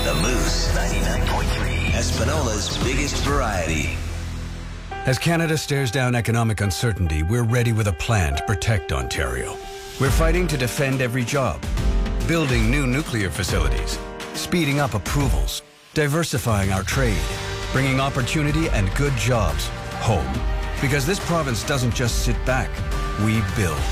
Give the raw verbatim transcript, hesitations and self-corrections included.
The Moose ninety-nine point three, Espinola's biggest variety. As Canada stares down economic uncertainty, we're ready with a plan to protect Ontario. We're fighting to defend every job, building new nuclear facilities, speeding up approvals, diversifying our trade, bringing opportunity and good jobs home. Because this province doesn't just sit back, we build.